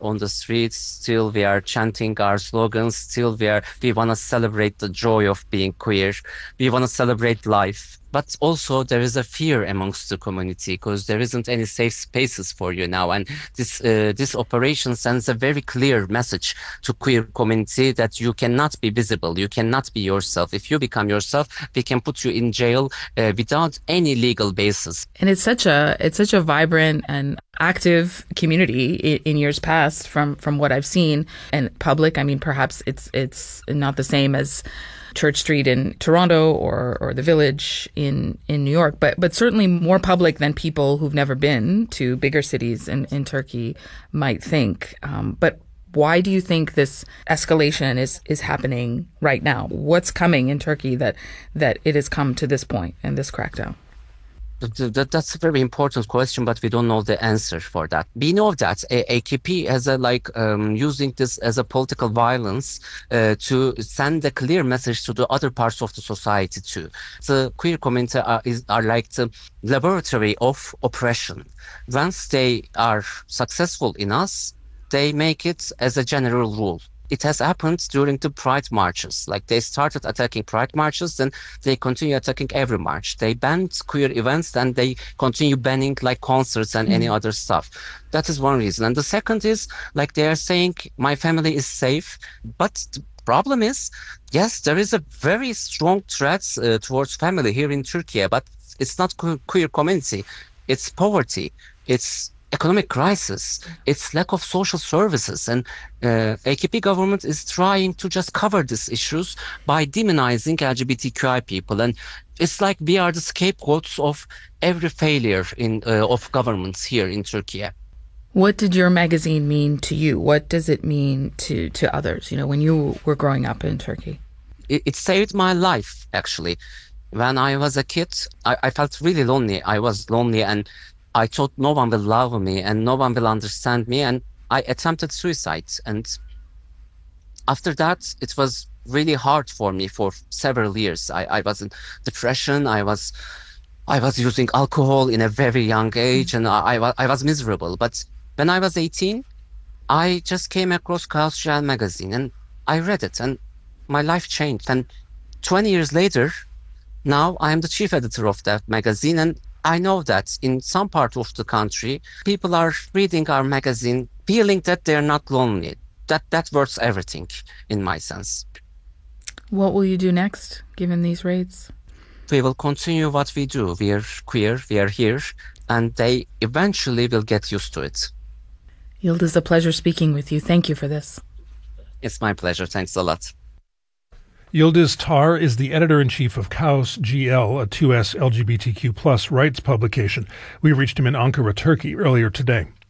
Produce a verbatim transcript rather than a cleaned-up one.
on the streets, still we are chanting our slogans, still we are, we want to celebrate the joy of being queer. We want to celebrate life. But also there is a fear amongst the community because there isn't any safe spaces for you now. And this uh, this operation sends a very clear message to queer community that you cannot be visible. You cannot be yourself. If you become yourself, we can put you in jail uh, without any legal basis. And it's such a it's such a vibrant and active community in, in years past from, from what I've seen. And public, I mean, perhaps it's it's not the same as Church Street in Toronto or, or the Village in, in New York, but but certainly more public than people who've never been to bigger cities in, in Turkey might think. Um, but why do you think this escalation is, is happening right now? What's coming in Turkey that that it has come to this point and this crackdown? That, that's a very important question, but we don't know the answer for that. We know that A K P has a, like um, using this as a political violence uh, to send a clear message to the other parts of the society too. The queer community are, is, are like the laboratory of oppression. Once they are successful in us, they make it as a general rule. It has happened during the Pride marches. Like they started attacking Pride marches, then they continue attacking every march. They banned queer events, then they continue banning like concerts and mm. any other stuff. That is one reason. And the second is like they are saying my family is safe, but the problem is, yes, there is a very strong threat uh, towards family here in Turkey, but it's not queer community. It's poverty. It's economic crisis, it's lack of social services, and uh, A K P government is trying to just cover these issues by demonizing L G B T Q I people, and it's like we are the scapegoats of every failure in uh, of governments here in Turkey. What did your magazine mean to you? What does it mean to, to others, you know, when you were growing up in Turkey? It, it saved my life, actually. When I was a kid, I, I felt really lonely. I was lonely, and I thought no one will love me and no one will understand me, and I attempted suicide. And after that, it was really hard for me for several years. I, I was in depression. I was, I was using alcohol in a very young age, and I, I, I was miserable. But when I was eighteen, I just came across Chaos Gel magazine and I read it, and my life changed. And twenty years later, now I am the chief editor of that magazine, and I know that in some part of the country, people are reading our magazine, feeling that they're not lonely. That that worth everything, in my sense. What will you do next, given these raids? We will continue what we do. We are queer, we are here, and they eventually will get used to it. Yildiz, a pleasure speaking with you. Thank you for this. It's my pleasure. Thanks a lot. Yildiz Tar is the editor-in-chief of Chaos G L, a two S L G B T Q plus rights publication. We reached him in Ankara, Turkey, earlier today.